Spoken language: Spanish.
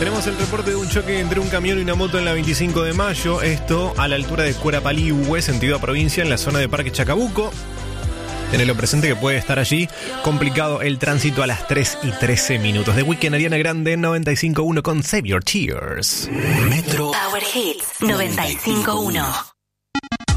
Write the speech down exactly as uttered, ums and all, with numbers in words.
tenemos el reporte de un choque entre un camión y una moto en la veinticinco de mayo. Esto a la altura de Cuerapalihue, sentido a provincia, en la zona de Parque Chacabuco. Tenelo presente que puede estar allí complicado el tránsito a las tres y trece minutos. The Weeknd, Ariana Grande, noventa y cinco punto uno con Save Your Tears. Metro Power Hits noventa y cinco punto uno.